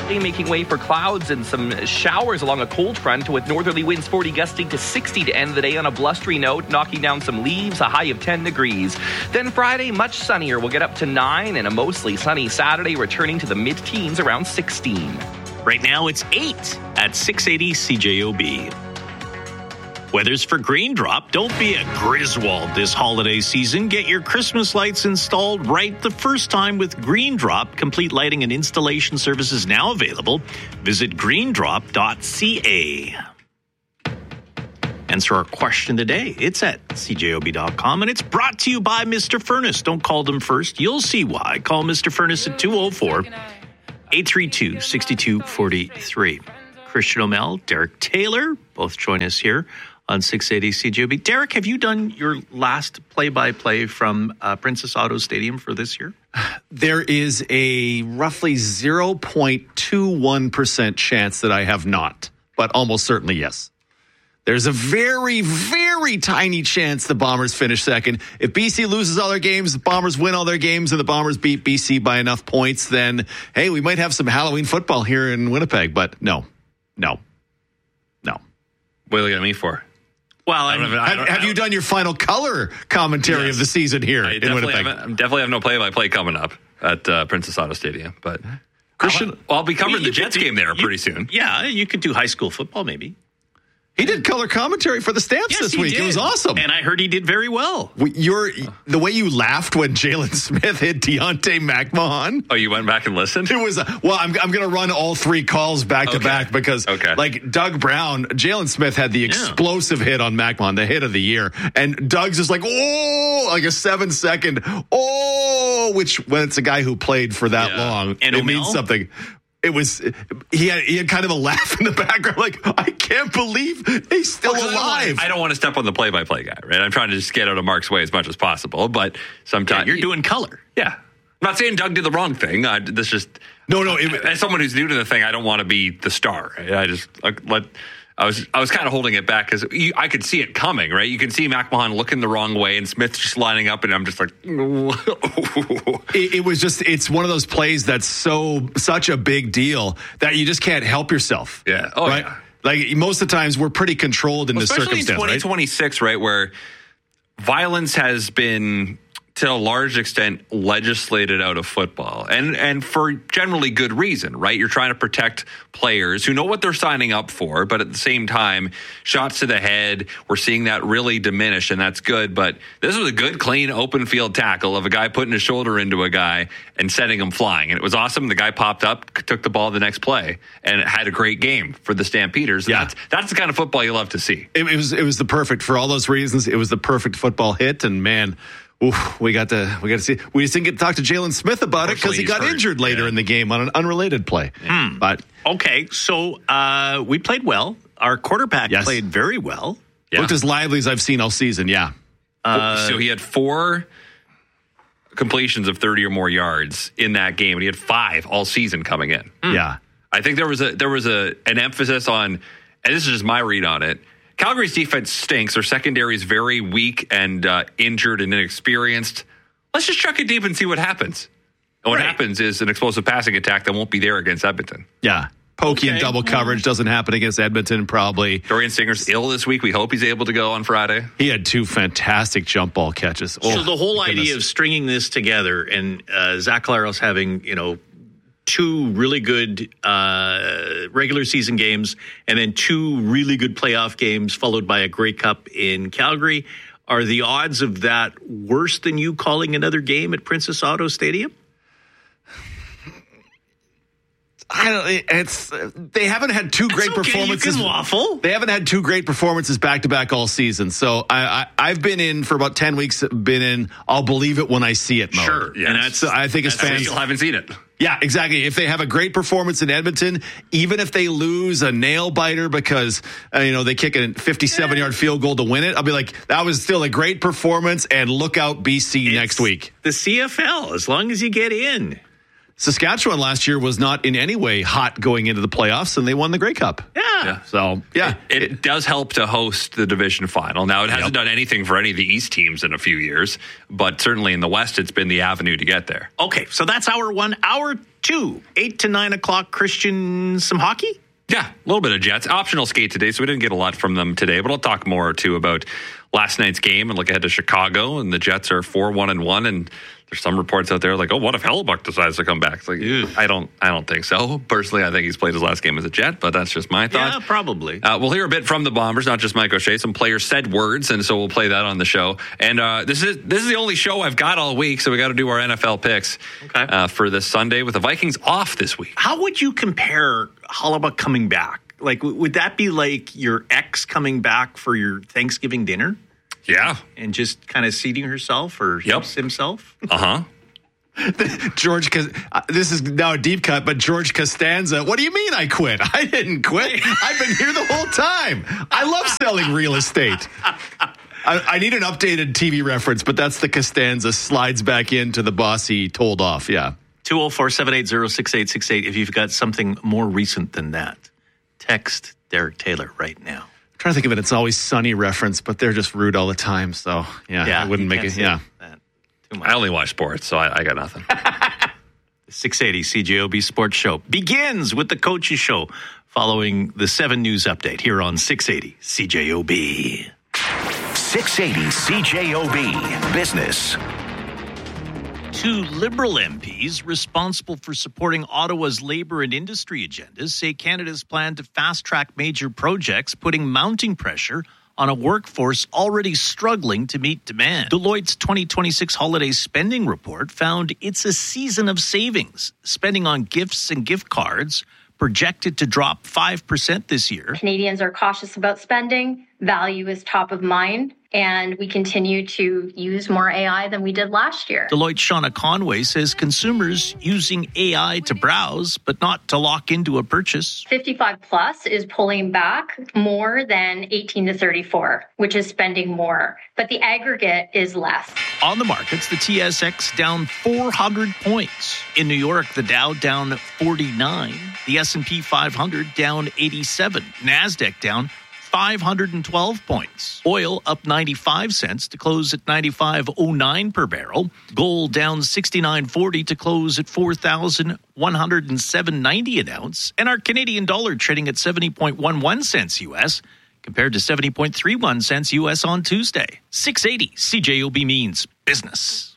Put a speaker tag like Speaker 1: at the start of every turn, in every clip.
Speaker 1: shortly, making way for clouds and some showers along a cold front with northerly winds 40 gusting to 60 to end the day on a blustery note, knocking down some leaves, a high of 10 degrees. Then Friday, much sunnier. We'll get up to 9 and a mostly sunny Saturday, returning to the mid-teens around 16.
Speaker 2: Right now it's 8 at 680 CJOB. Weather's for Green Drop. Don't be a Griswold this holiday season. Get your Christmas lights installed right the first time with Green Drop. Complete lighting and installation services now available. Visit greendrop.ca. Answer our question today. It's at cjob.com, and it's brought to you by Mr. Furnace. Don't call them first. You'll see why. Call Mr. Furnace at 204-832-6243. Christian O'Mell, Derek Taylor, both join us here on 680 CJOB. Derek, have you done your last play-by-play from Princess Auto Stadium for this year?
Speaker 3: There is a roughly 0.21% chance that I have not, but almost certainly yes. There's a very, very tiny chance the Bombers finish second. If BC loses all their games, the Bombers win all their games, and the Bombers beat BC by enough points, then, hey, we might have some Halloween football here in Winnipeg, but no.
Speaker 4: What are you looking at me for?
Speaker 2: Well,
Speaker 3: have you done your final color commentary of the season here in Winnipeg?
Speaker 4: I definitely have no play-by-play coming up at Princess Auto Stadium, but
Speaker 3: Christian,
Speaker 4: I'll be covering the Jets game there pretty soon.
Speaker 2: Yeah, you could do high school football maybe.
Speaker 3: He did color commentary for the Stamps this week. It was awesome.
Speaker 2: And I heard he did very well.
Speaker 3: The way you laughed when Jalen Smith hit Deontay McMahon.
Speaker 4: Oh, you went back and listened?
Speaker 3: It was, I'm going to run all three calls back to back because, like Doug Brown, Jalen Smith had the explosive hit on McMahon, the hit of the year. And Doug's just like, oh, like a 7-second, oh, which when it's a guy who played for that long, and it means something. It was he had kind of a laugh in the background, like, I can't believe he's still alive.
Speaker 4: I don't want to step on the play-by-play guy, right? I'm trying to just get out of Mark's way as much as possible, but sometimes
Speaker 2: you're doing color.
Speaker 4: Yeah, I'm not saying Doug did the wrong thing. This just as someone who's new to the thing, I don't want to be the star. Right? I was kind of holding it back because I could see it coming, right? You can see McMahon looking the wrong way and Smith just lining up, and I'm just like,
Speaker 3: it's one of those plays that's such a big deal that you just can't help yourself.
Speaker 4: Yeah.
Speaker 3: Right?
Speaker 4: Yeah.
Speaker 3: Like most of the times we're pretty controlled in this circumstance,
Speaker 4: especially in 2026, right? Where violence has been, to a large extent, legislated out of football, and for generally good reason, right? You're trying to protect players who know what they're signing up for, but at the same time, shots to the head, we're seeing that really diminish, and that's good. But this was a good, clean, open field tackle of a guy putting his shoulder into a guy and setting him flying, and it was awesome. The guy popped up, took the ball the next play, and had a great game for the Stampeders. Yeah. That's the kind of football you love to see.
Speaker 3: It was the perfect, for all those reasons, it was the perfect football hit, and man, oof, we got to see. We just didn't get to talk to Jalen Smith about it because he got injured later in the game on an unrelated play. But
Speaker 2: okay, so we played well. Our quarterback played very well.
Speaker 3: Looked as lively as I've seen all season. Yeah.
Speaker 4: So he had 4 completions of 30 or more yards in that game, and he had 5 all season coming in.
Speaker 3: Yeah.
Speaker 4: I think there was an emphasis on, and this is just my read on it, Calgary's defense stinks. Their secondary is very weak and injured and inexperienced. Let's just chuck it deep and see what happens. And what happens is an explosive passing attack that won't be there against Edmonton.
Speaker 3: Yeah. Pokey and double coverage doesn't happen against Edmonton, probably.
Speaker 4: Dorian Singer's ill this week. We hope he's able to go on Friday.
Speaker 3: He had 2 fantastic jump ball catches.
Speaker 2: So the whole idea of stringing this together and Zach Collaros having, 2 really good regular season games and then 2 really good playoff games followed by a Grey Cup in Calgary. Are the odds of that worse than you calling another game at Princess Auto Stadium?
Speaker 3: They haven't had 2 great performances.
Speaker 2: You can waffle.
Speaker 3: They haven't had 2 great performances back to back all season. So I've been in for about 10 weeks. I'll believe it when I see it mode.
Speaker 4: Sure, yes.
Speaker 3: And I think as fans,
Speaker 4: you still haven't seen it.
Speaker 3: Yeah, exactly. If they have a great performance in Edmonton, even if they lose a nail biter because they kick a 57-yard field goal to win it, I'll be like, that was still a great performance. And look out, BC next week.
Speaker 2: The CFL, as long as you get in.
Speaker 3: Saskatchewan last year was not in any way hot going into the playoffs, and they won the Grey Cup.
Speaker 4: Yeah.
Speaker 3: So, yeah.
Speaker 4: It does help to host the division final. Now, it hasn't done anything for any of the East teams in a few years, but certainly in the West, it's been the avenue to get there.
Speaker 2: Okay, so that's hour one. Hour two, 8 to 9 o'clock, Christian, some hockey?
Speaker 4: Yeah, a little bit of Jets. Optional skate today, so we didn't get a lot from them today, but I'll talk more, too, about last night's game and look ahead to Chicago, and the Jets are 4-1-1, and there's some reports out there like, oh, what if Hellebuck decides to come back? It's like, I don't think so. Personally, I think he's played his last game as a Jet, but that's just my thought.
Speaker 2: Yeah, probably.
Speaker 4: We'll hear a bit from the Bombers, not just Mike O'Shea. Some players said words, and so we'll play that on the show. And this is the only show I've got all week, so we got to do our NFL picks for this Sunday with the Vikings off this week.
Speaker 2: How would you compare Hellebuck coming back? Like, would that be like your ex coming back for your Thanksgiving dinner?
Speaker 4: Yeah.
Speaker 2: And just kind of seating herself or himself?
Speaker 4: Uh-huh.
Speaker 3: George, this is now a deep cut, but George Costanza, what do you mean I quit? I didn't quit. I've been here the whole time. I love selling real estate. I need an updated TV reference, but that's the Costanza slides back into the boss he told off. Yeah.
Speaker 2: 204-780-6868 if you've got something more recent than that. Text Derek Taylor right now.
Speaker 3: I'm trying to think of it. It's Always Sunny reference, but they're just rude all the time. So, I wouldn't make it. Yeah.
Speaker 4: I only watch sports, so I got nothing.
Speaker 2: The 680 CJOB Sports Show begins with the Coaches Show following the 7 News Update here on 680 CJOB.
Speaker 5: 680 CJOB Business.
Speaker 2: 2 Liberal MPs responsible for supporting Ottawa's labour and industry agendas say Canada's plan to fast-track major projects, putting mounting pressure on a workforce already struggling to meet demand. Deloitte's 2026 holiday spending report found it's a season of savings. Spending on gifts and gift cards projected to drop 5% this year.
Speaker 6: Canadians are cautious about spending. Value is top of mind, and we continue to use more AI than we did last year.
Speaker 2: Deloitte's Shauna Conway says consumers using AI to browse, but not to lock into a purchase.
Speaker 6: 55 plus is pulling back more than 18 to 34, which is spending more, but the aggregate is less.
Speaker 2: On the markets, the TSX down 400 points. In New York, the Dow down 49, the S&P 500 down 87, NASDAQ down 512 points. Oil up 95 cents to close at $95.09 per barrel. Gold down 69.40 to close at $4,107.90 an ounce. And our Canadian dollar trading at 70.11 cents U.S. compared to 70.31 cents U.S. on Tuesday. 680 CJOB means business.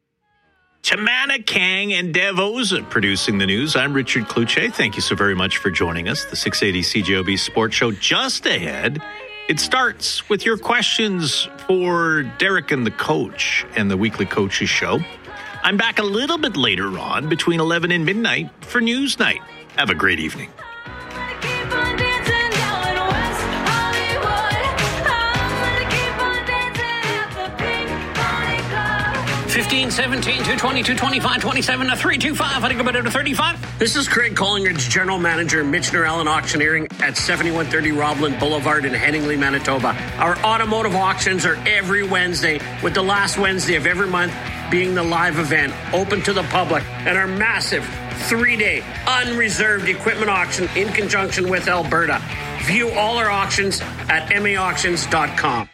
Speaker 2: Tamana Kang and Dev Oza producing the news. I'm Richard Kluche. Thank you so very much for joining us. The 680 CJOB Sports Show just ahead. It starts with your questions for Derek and the coach and the weekly coaches show. I'm back a little bit later on between 11 and midnight for News Night. Have a great evening.
Speaker 7: 15, 17, 220, 225, 27, 325. I think about it to 35.
Speaker 8: This is Craig Collingridge, General Manager, Michener Allen Auctioneering at 7130 Robland Boulevard in Headingley, Manitoba. Our automotive auctions are every Wednesday, with the last Wednesday of every month being the live event, open to the public, and our massive 3-day unreserved equipment auction in conjunction with Alberta. View all our auctions at maauctions.com.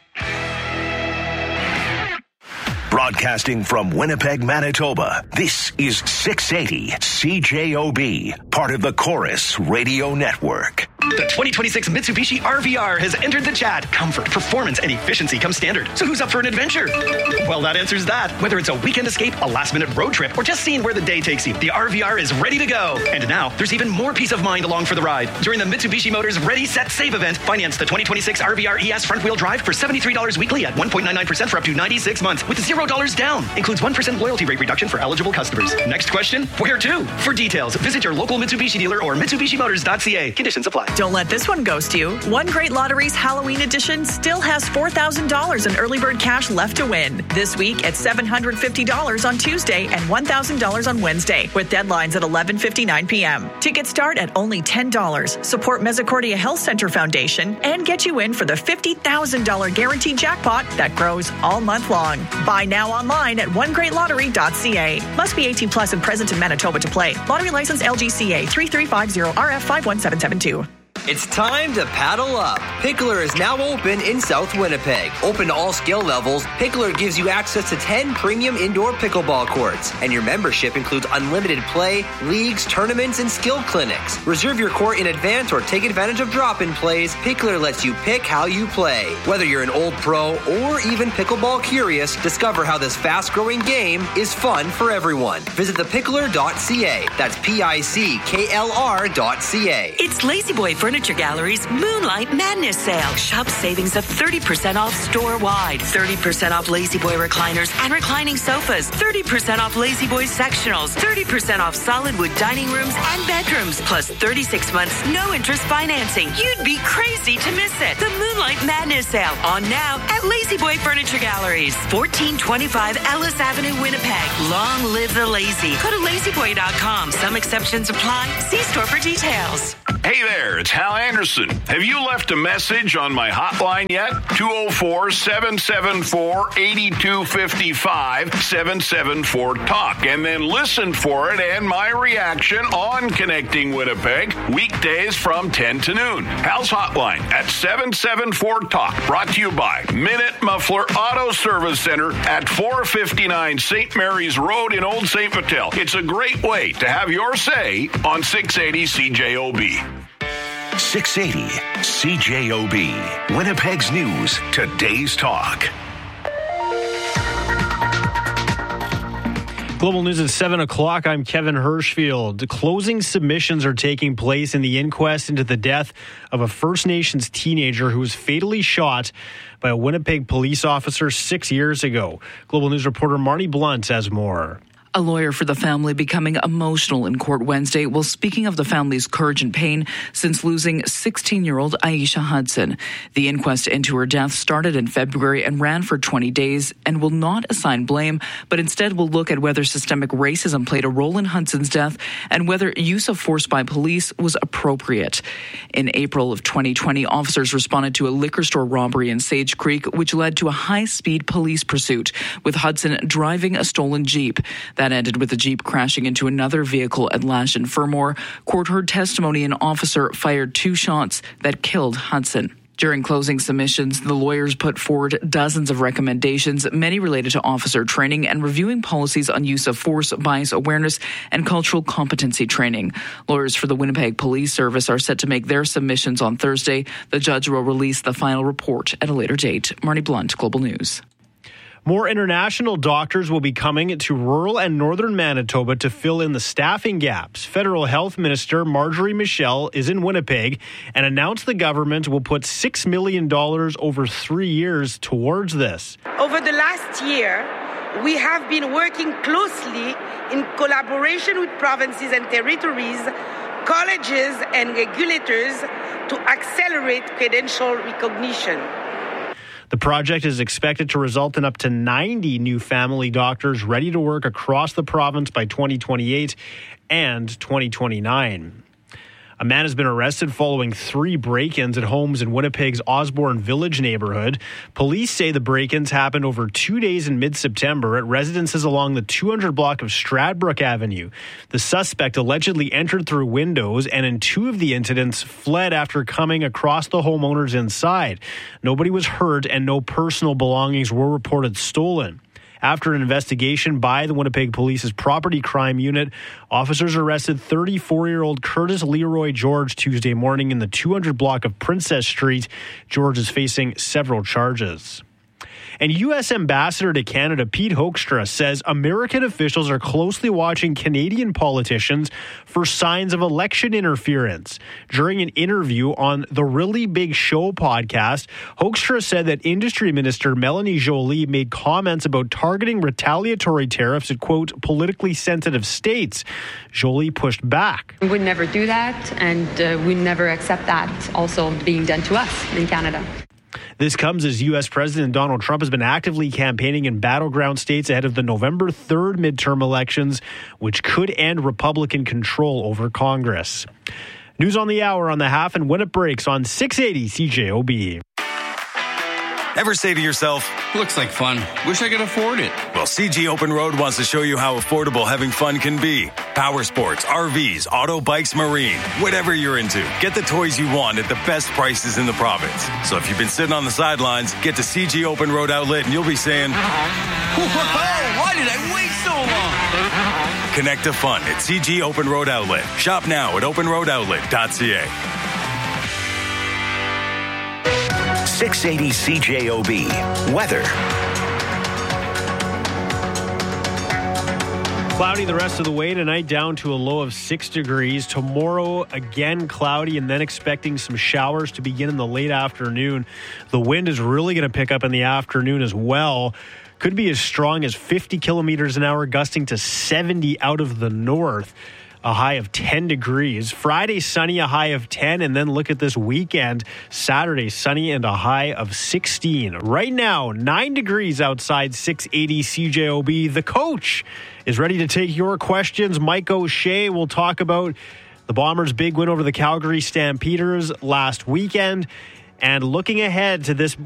Speaker 5: Broadcasting from Winnipeg, Manitoba, this is 680 CJOB, part of the Chorus Radio Network.
Speaker 9: The 2026 Mitsubishi RVR has entered the chat. Comfort, performance, and efficiency come standard. So who's up for an adventure? Well, that answers that. Whether it's a weekend escape, a last-minute road trip, or just seeing where the day takes you, the RVR is ready to go. And now, there's even more peace of mind along for the ride. During the Mitsubishi Motors Ready, Set, Save event, finance the 2026 RVR ES front-wheel drive for $73 weekly at 1.99% for up to 96 months with $0 down. Includes 1% loyalty rate reduction for eligible customers. Next question, where to? For details, visit your local Mitsubishi dealer or MitsubishiMotors.ca. Conditions apply.
Speaker 10: Don't let this one ghost you. One Great Lottery's Halloween edition still has $4,000 in early bird cash left to win. This week at $750 on Tuesday and $1,000 on Wednesday, with deadlines at 11:59 p.m. Tickets start at only $10. Support Misericordia Health Center Foundation and get you in for the $50,000 guaranteed jackpot that grows all month long. Buy now online at onegreatlottery.ca. Must be 18 plus and present in Manitoba to play. Lottery license LGCA 3350RF51772.
Speaker 11: It's time to paddle up. Pickler is now open in South Winnipeg. Open to all skill levels, Pickler gives you access to 10 premium indoor pickleball courts. And your membership includes unlimited play, leagues, tournaments, and skill clinics. Reserve your court in advance or take advantage of drop-in plays. Pickler lets you pick how you play. Whether you're an old pro or even pickleball curious, discover how this fast-growing game is fun for everyone. Visit thepickler.ca. That's PICKLR.ca.
Speaker 12: It's La-Z-Boy Furniture Gallery's Moonlight Madness Sale. Shop savings of 30% off store-wide. 30% off La-Z-Boy recliners and reclining sofas. 30% off La-Z-Boy sectionals. 30% off solid wood dining rooms and bedrooms. Plus 36 months no-interest financing. You'd be crazy to miss it. The Moonlight Madness Sale on now at La-Z-Boy Furniture Galleries. 1425 Ellis Avenue, Winnipeg. Long live the lazy. Go to lazyboy.com. Some exceptions apply. See store for details.
Speaker 13: Hey there, it's Hal Anderson. Have you left a message on my hotline yet? 204-774-8255, 774-TALK. And then listen for it and my reaction on Connecting Winnipeg, weekdays from 10 to noon. Hal's hotline at 774-TALK. Brought to you by Minute Muffler Auto Service Center at 459 St. Mary's Road in Old St. Vital. It's a great way to have your say on 680 CJOB.
Speaker 5: 680 CJOB. Winnipeg's News, today's talk.
Speaker 14: Global News at 7 o'clock. I'm Kevin Hirschfield. Closing submissions are taking place in the inquest into the death of a First Nations teenager who was fatally shot by a Winnipeg police officer 6 years ago. Global News reporter Marnie Blunt has more.
Speaker 15: A lawyer for the family becoming emotional in court Wednesday while speaking of the family's courage and pain since losing 16-year-old Aisha Hudson. The inquest into her death started in February and ran for 20 days and will not assign blame, but instead will look at whether systemic racism played a role in Hudson's death and whether use of force by police was appropriate. In April of 2020, officers responded to a liquor store robbery in Sage Creek, which led to a high-speed police pursuit, with Hudson driving a stolen Jeep. That ended with the Jeep crashing into another vehicle at Lash and Fermor. Court heard testimony an officer fired 2 shots that killed Hudson. During closing submissions, the lawyers put forward dozens of recommendations, many related to officer training and reviewing policies on use of force, bias awareness, and cultural competency training. Lawyers for the Winnipeg Police Service are set to make their submissions on Thursday. The judge will release the final report at a later date. Marnie Blunt, Global News.
Speaker 14: More international doctors will be coming to rural and northern Manitoba to fill in the staffing gaps. Federal Health Minister Marjorie Michel is in Winnipeg and announced the government will put $6 million over 3 years towards this.
Speaker 16: Over the last year, we have been working closely in collaboration with provinces and territories, colleges and regulators to accelerate credential recognition.
Speaker 14: The project is expected to result in up to 90 new family doctors ready to work across the province by 2028 and 2029. A man has been arrested following 3 break-ins at homes in Winnipeg's Osborne Village neighborhood. Police say the break-ins happened over 2 days in mid-September at residences along the 200 block of Stradbrook Avenue. The suspect allegedly entered through windows and in 2 of the incidents fled after coming across the homeowners inside. Nobody was hurt and no personal belongings were reported stolen. After an investigation by the Winnipeg Police's Property Crime Unit, officers arrested 34-year-old Curtis Leroy George Tuesday morning in the 200 block of Princess Street. George is facing several charges. And U.S. Ambassador to Canada Pete Hoekstra says American officials are closely watching Canadian politicians for signs of election interference. During an interview on the Really Big Show podcast, Hoekstra said that Industry Minister Melanie Joly made comments about targeting retaliatory tariffs at, quote, politically sensitive states. Joly pushed back.
Speaker 17: We would never do that, and we never accept that also being done to us in Canada.
Speaker 14: This comes as U.S. President Donald Trump has been actively campaigning in battleground states ahead of the November 3rd midterm elections, which could end Republican control over Congress. News on the hour on the half and when it breaks on 680 CJOB.
Speaker 18: Ever say to yourself,
Speaker 19: looks like fun. Wish I could afford it.
Speaker 18: Well, CG Open Road wants to show you how affordable having fun can be. Power sports, RVs, auto bikes, marine, whatever you're into. Get the toys you want at the best prices in the province. So if you've been sitting on the sidelines, get to CG Open Road Outlet and you'll be saying,
Speaker 19: whoa, why did I wait so long?
Speaker 18: Connect to fun at CG Open Road Outlet. Shop now at openroadoutlet.ca.
Speaker 5: 680 CJOB. Weather.
Speaker 14: Cloudy the rest of the way tonight, down to a low of 6 degrees. Tomorrow, again cloudy, and then expecting some showers to begin in the late afternoon. The wind is really going to pick up in the afternoon as well. Could be as strong as 50 kilometers an hour, gusting to 70 out of the north. A high of 10 degrees. Friday, sunny, a high of 10. And then look at this weekend. Saturday, sunny and a high of 16. Right now, 9 degrees outside 680 CJOB. The coach is ready to take your questions. Mike O'Shea will talk about the Bombers' big win over the Calgary Stampeders last weekend. And looking ahead to this